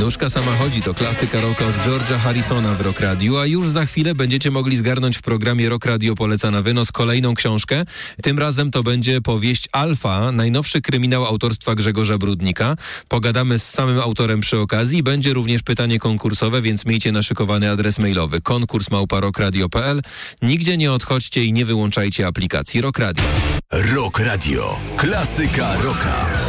Nóżka sama chodzi to klasyka rocka od George'a Harrisona w Rock Radio, a już za chwilę będziecie mogli zgarnąć w programie Rock Radio Poleca na wynos kolejną książkę. Tym razem to będzie powieść Alfa, najnowszy kryminał autorstwa Grzegorza Brudnika. Pogadamy z samym autorem przy okazji. Będzie również pytanie konkursowe, więc miejcie naszykowany adres mailowy konkurs@rockradio.pl. Nigdzie nie odchodźcie i nie wyłączajcie aplikacji Rock Radio. Rock Radio. Klasyka rocka.